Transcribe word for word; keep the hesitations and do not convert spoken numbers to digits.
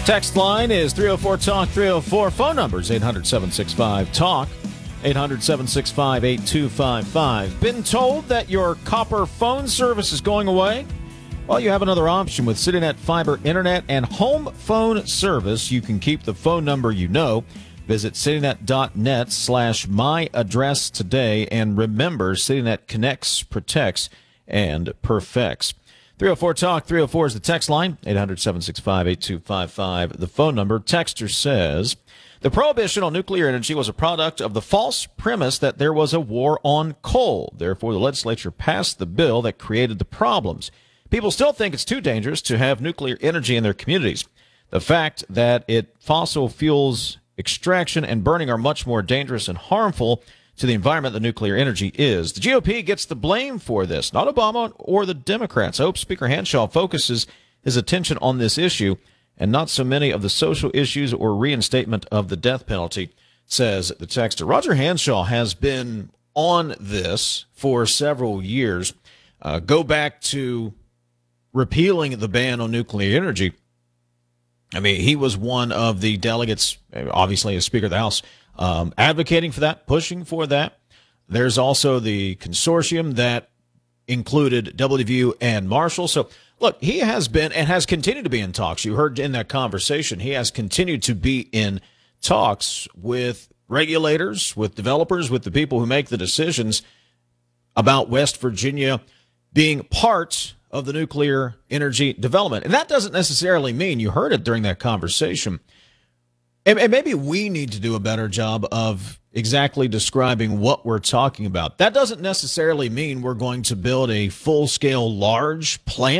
Text line is three oh four talk three oh four. Phone number is eight hundred, seven six five, talk, eight hundred, seven six five, eight two five five. Been told that your copper phone service is going away? Well, you have another option with CityNet Fiber Internet and Home Phone Service. You can keep the phone number you know. Visit citynet.net slash my address today. And remember, CityNet connects, protects, and perfects. three oh four talk three oh four is the text line, eight hundred, seven six five, eight two five five. The phone number. Texter says, the prohibition on nuclear energy was a product of the false premise that there was a war on coal. Therefore, the legislature passed the bill that created the problems. People still think it's too dangerous to have nuclear energy in their communities. The fact that it fossil fuels extraction and burning are much more dangerous and harmful to the environment than nuclear energy is. The G O P gets the blame for this, not Obama or the Democrats. I hope Speaker Hanshaw focuses his attention on this issue and not so many of the social issues or reinstatement of the death penalty, says the texter. Roger Hanshaw has been on this for several years. Uh, go back to repealing the ban on nuclear energy. I mean, he was one of the delegates, obviously as Speaker of the House, um, advocating for that, pushing for that. There's also the consortium that included W V U and Marshall. So, look, he has been and has continued to be in talks. You heard in that conversation, he has continued to be in talks with regulators, with developers, with the people who make the decisions about West Virginia being part of the nuclear energy development. And that doesn't necessarily mean, you heard it during that conversation, and, and maybe we need to do a better job of exactly describing what we're talking about. That doesn't necessarily mean we're going to build a full-scale large plant